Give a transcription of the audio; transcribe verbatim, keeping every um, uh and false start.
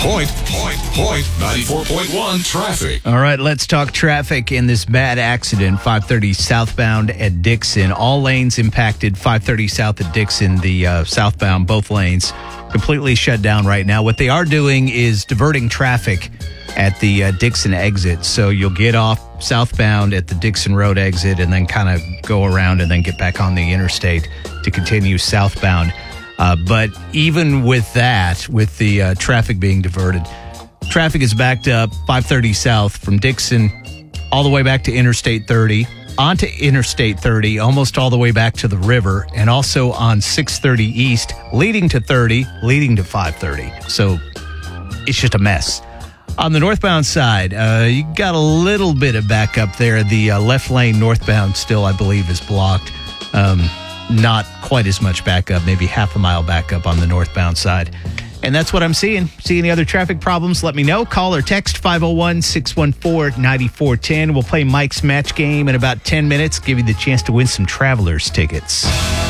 Point, point, point, ninety-four point one traffic. All right, let's talk traffic in this bad accident, five thirty southbound at Dixon. All lanes impacted, five thirty south at Dixon, the uh, southbound, both lanes completely shut down right now. What they are doing is diverting traffic at the uh, Dixon exit. So you'll get off southbound at the Dixon Road exit and then kind of go around and then get back on the interstate to continue southbound. Uh, but even with that, with the uh, traffic being diverted, traffic is backed up five thirty south from Dixon all the way back to Interstate thirty, onto Interstate thirty, almost all the way back to the river, and also on six thirty east, leading to thirty, leading to five thirty. So it's just a mess. On the northbound side, uh, you got a little bit of backup there. The uh, left lane northbound still, I believe, is blocked. Um, not quite as much backup, maybe half a mile backup on the northbound side. And that's what I'm seeing. See any other traffic problems? Let me know. Call or text five oh one, six one four, nine four one zero. We'll play Mike's Match Game in about ten minutes. Give you the chance to win some Travelers tickets.